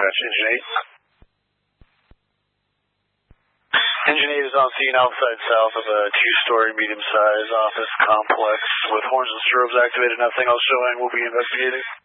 Engine 8. Engine 8 is on scene outside south of a two-story medium-sized office complex with horns and strobes activated. Nothing else showing. We'll be investigating.